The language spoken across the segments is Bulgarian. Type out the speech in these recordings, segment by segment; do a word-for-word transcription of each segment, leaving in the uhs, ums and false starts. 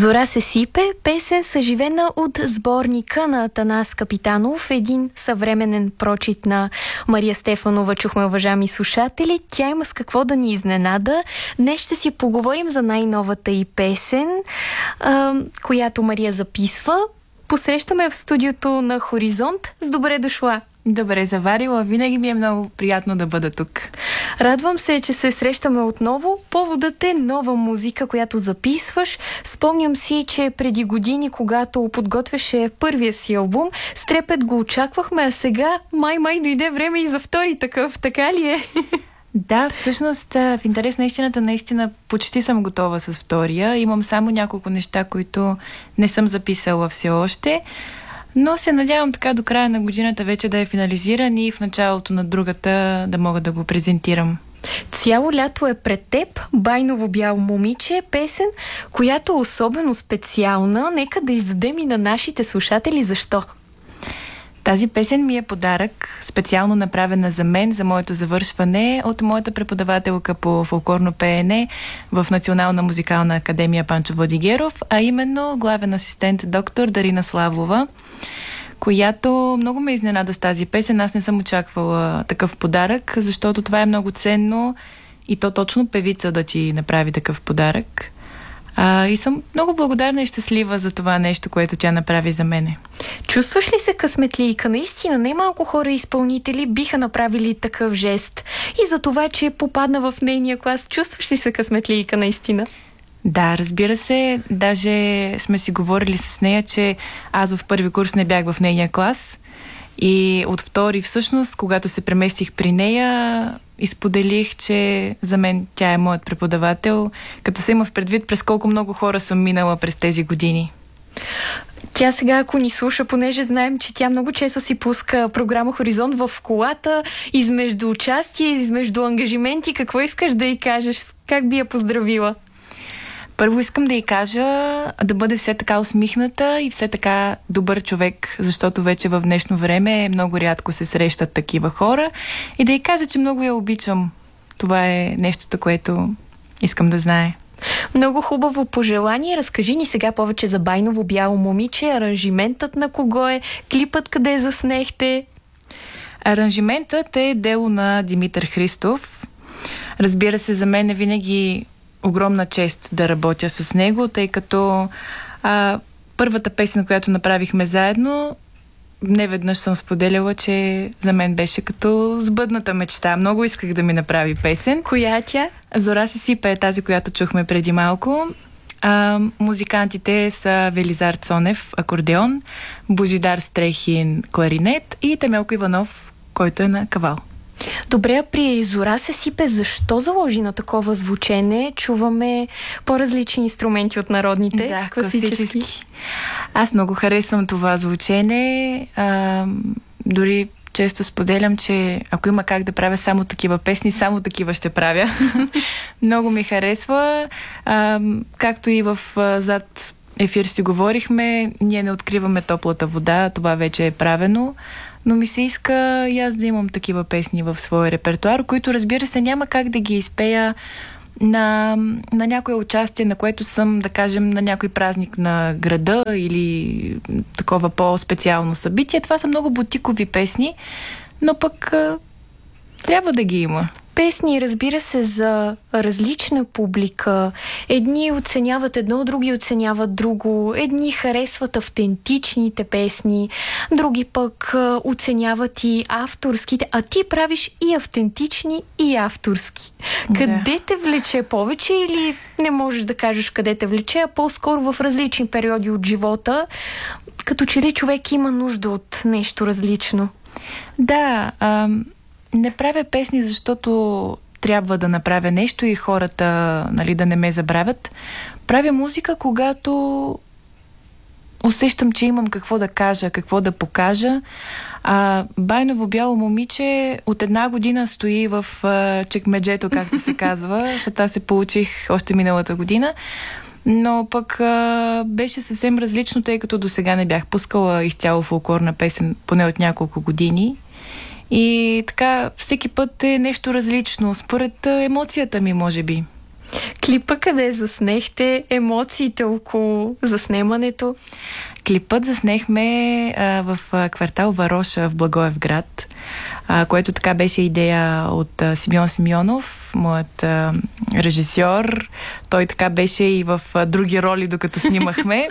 Зора се сипе, песен съживена от сборника на Атанас Капитанов, един съвременен прочит на Мария Стефанова. Чухме, уважаеми слушатели, тя има с какво да ни изненада. Днес ще си поговорим за най-новата й песен, а, която Мария записва. Посрещаме в студиото на Хоризонт. С добре дошла! Добре заварила. Винаги ми е много приятно да бъда тук. Радвам се, че се срещаме отново. Поводът е нова музика, която записваш. Спомням си, че преди години, когато подготвяше първия си албум, с трепет го очаквахме, а сега май-май дойде време и за втори такъв. Така ли е? Да, всъщност в интерес на истината, наистина почти съм готова с втория. Имам само няколко неща, които не съм записала все още. Но се надявам така до края на годината вече да е финализиран и в началото на другата да мога да го презентирам. Цяло лято е пред теб, Байново бяло момиче, песен, която е особено специална. Нека да издадем и на нашите слушатели защо. Тази песен ми е подарък, специално направена за мен, за моето завършване от моята преподавателка по фолклорно пеене в Национална музикална академия Панчо Владигеров, а именно главен асистент доктор Дарина Славова, която много ме изненада с тази песен. Аз не съм очаквала такъв подарък, защото това е много ценно и то точно певица да ти направи такъв подарък. А, и съм много благодарна и щастлива за това нещо, което тя направи за мене. Чувстваш ли се късметлийка? Наистина, немалко хора и изпълнители биха направили такъв жест. И за това, че попадна в нейния клас, чувстваш ли се късметлийка наистина? Да, разбира се. Даже сме си говорили с нея, че аз в първи курс не бях в нейния клас. И от втори всъщност, когато се преместих при нея, изподелих, че за мен тя е моят преподавател, като се има в предвид през колко много хора съм минала през тези години. Тя сега, ако ни слуша, понеже знаем, че тя много често си пуска програма Хоризонт в колата, измежду участие, измежду ангажименти, какво искаш да й кажеш? Как би я поздравила? Първо искам да й кажа да бъде все така усмихната и все така добър човек, защото вече в днешно време много рядко се срещат такива хора, и да й кажа, че много я обичам. Това е нещото, което искам да знае. Много хубаво пожелание. Разкажи ни сега повече за Байново бяло момиче, аранжиментът на кого е, клипът къде заснехте? Аранжиментът е дело на Димитър Христов. Разбира се, за мен е винаги огромна чест да работя с него, тъй като а, първата песен, която направихме заедно, неведнъж съм споделяла, че за мен беше като сбъдната мечта. Много исках да ми направи песен. Коя е тя? Зора се сипе е тази, която чухме преди малко. А, музикантите са Велизар Цонев, акордеон, Божидар Стрехин, кларинет и Темелко Иванов, който е на кавал. Добре, при Зора се сипе, защо заложи на такова звучене? Чуваме по-различни инструменти от народните. Да, класически. класически. Аз много харесвам това звучене. А, дори често споделям, че ако има как да правя само такива песни, само такива ще правя. Много ми харесва. А, както и в а, зад ефир си говорихме, ние не откриваме топлата вода, това вече е правено. Но ми се иска и аз да имам такива песни в своя репертуар, които, разбира се, няма как да ги изпея на, на някое участие, на което съм, да кажем, на някой празник на града или такова по-специално събитие. Това са много бутикови песни, но пък а, трябва да ги има. Песни, разбира се, за различна публика. Едни оценяват едно, други оценяват друго. Едни харесват автентичните песни, други пък оценяват и авторските. А ти правиш и автентични, и авторски. Да. Къде те влече повече, или не можеш да кажеш къде те влече, а по-скоро в различни периоди от живота, като че ли човек има нужда от нещо различно? Да, ам... не правя песни, защото трябва да направя нещо и хората, нали, да не ме забравят. Правя музика, когато усещам, че имам какво да кажа, какво да покажа. А Байново бяло момиче от една година стои в а, чекмеджето, както се казва, защото аз се получих още миналата година. Но пък а, беше съвсем различно, тъй като досега не бях пускала изцяло фолклорна песен поне от няколко години. И така, всеки път е нещо различно, според емоцията ми, може би. Клипа къде заснехте? Емоциите около заснемането? Клипът заснехме а, в а, квартал Вароша в Благоевград, а, което така беше идея от а, Симеон Симеонов, моят а, режисьор. Той така беше и в а, други роли, докато снимахме.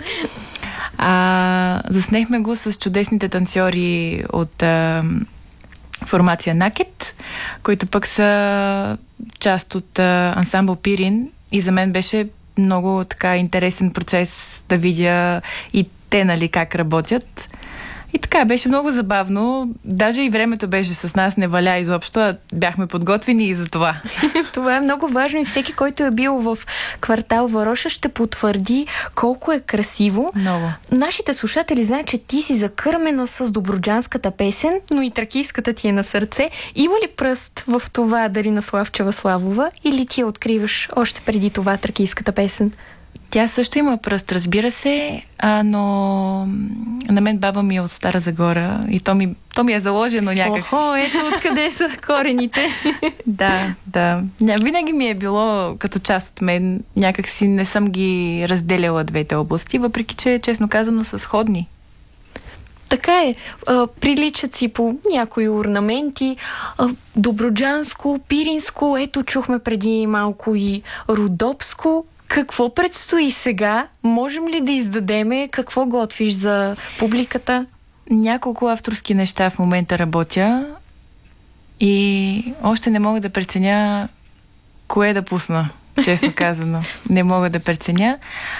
А, заснехме го с чудесните танцори от а, формация Накет, които пък са част от а, ансамбъл Пирин, и за мен беше много така интересен процес да видя и те, нали, как работят. И така, беше много забавно. Даже и времето беше с нас, не валя изобщо, а бяхме подготвени и за това. Това е много важно и всеки, който е бил в квартал Вароша, ще потвърди колко е красиво. Много. Нашите слушатели знаят, че ти си закърмена с добруджанската песен, но и тракийската ти е на сърце. Има ли пръст в това Дарина Славчева Славова, или ти я откриваш още преди това тракийската песен? Тя също има пръст, разбира се, а, но на мен баба ми е от Стара Загора и то ми, то ми е заложено някакси. Охо, ето откъде са корените. Да, да. Винаги ми е било като част от мен. Някакси не съм ги разделяла двете области, въпреки че, честно казано, са сходни. Така е. А, приличат си по някои орнаменти. А, добруджанско, пиринско, ето чухме преди малко и родопско. Какво предстои сега? Можем ли да издадеме? Какво готвиш за публиката? Няколко авторски неща в момента работя и още не мога да преценя кое да пусна, честно казано. Не мога да преценя.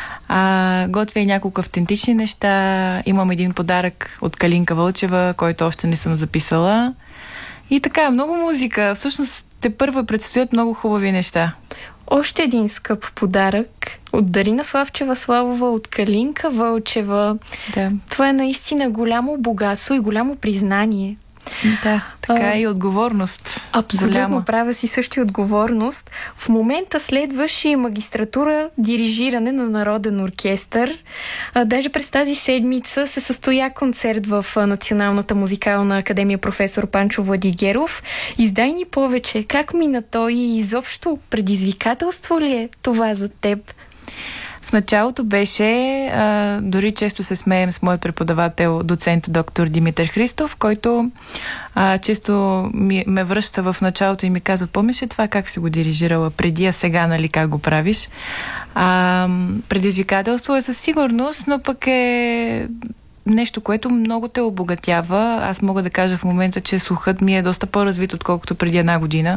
А, готвя и няколко автентични неща. Имам един подарък от Калинка Вълчева, който още не съм записала. И така, много музика. Всъщност тепърва предстоят много хубави неща. Още един скъп подарък от Дарина Славчева Славова, от Калинка Вълчева. Да. Това е наистина голямо богатство и голямо признание. Да, така а, и отговорност. Абсолютно, голяма. Права си също и отговорност. В момента следваш и магистратура дирижиране на Народен оркестър. А, даже през тази седмица се състоя концерт в Националната музикална академия професор Панчо Владигеров. Издай ни повече. Как мина той и изобщо предизвикателство ли е това за теб? В началото беше, а, дори често се смеем с моят преподавател, доцент доктор Димитър Христов, който а, често ми, ме връща в началото и ми казва: помниш ли това как си го дирижирала преди, а сега, нали, как го правиш? А, предизвикателство е със сигурност, но пък е нещо, което много те обогатява. Аз мога да кажа в момента, че слухът ми е доста по-развит, отколкото преди една година.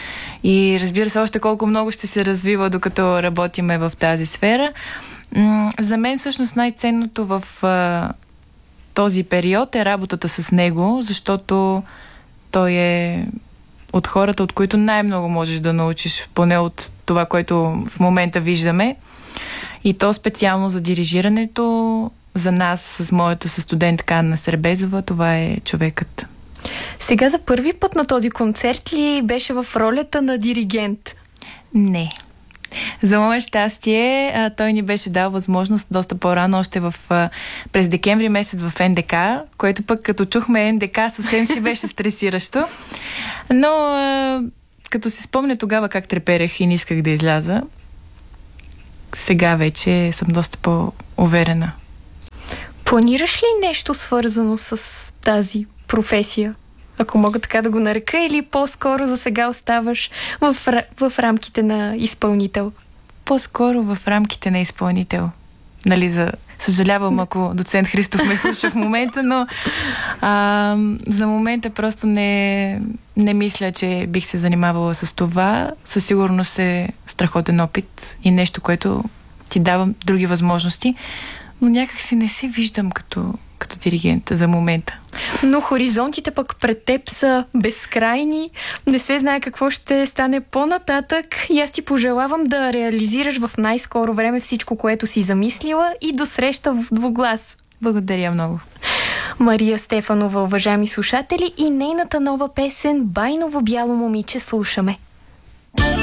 И разбира се, още колко много ще се развива, докато работиме в тази сфера. М- за мен всъщност най-ценното в а, този период е работата с него, защото той е от хората, от които най-много можеш да научиш, поне от това, което в момента виждаме. И то специално за дирижирането, за нас с моята със студентка Анна Сербезова, това е човекът. Сега за първи път на този концерт ли беше в ролята на диригент? Не. За мое щастие, а, той ни беше дал възможност доста по-рано, още в, а, през декември месец в Ен Де Ка, което пък като чухме Ен Де Ка съвсем си беше стресиращо. Но а, като си спомня тогава как треперех и не исках да изляза, сега вече съм доста по-уверена. Планираш ли нещо свързано с тази професия, ако мога така да го нарека, или по-скоро за сега оставаш в, в рамките на изпълнител? По-скоро в рамките на изпълнител. Нали, за... съжалявам, ако доцент Христов ме слуша в момента, но а, за момента просто не, не мисля, че бих се занимавала с това. Със сигурност е страхотен опит и нещо, което ти дава други възможности, но някак си не се виждам като, като диригент за момента. Но хоризонтите пък пред теб са безкрайни, не се знае какво ще стане по-нататък и аз ти пожелавам да реализираш в най-скоро време всичко, което си замислила, и до среща в двуглас. Благодаря много. Мария Стефанова, уважаеми слушатели, и нейната нова песен "Байново бяло момиче" слушаме.